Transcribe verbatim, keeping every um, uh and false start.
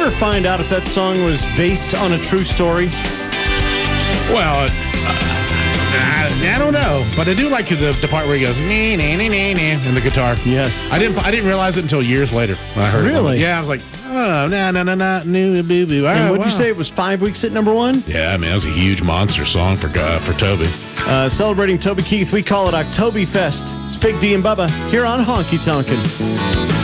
ever find out if that song was based on a true story? Well, uh, I, I don't know, but I do like the, the part where he goes nee nee nee nee nee in the guitar. Yes, I didn't I didn't realize it until years later when I heard really? it. Yeah, I was like, oh no no no no no boo boo. And oh, would wow. you say it was five weeks at number one? Yeah, I mean, that was a huge monster song for uh, for Toby. Uh, celebrating Toby Keith, we call it October Fest. It's Big D and Bubba here on Honky Tonkin'.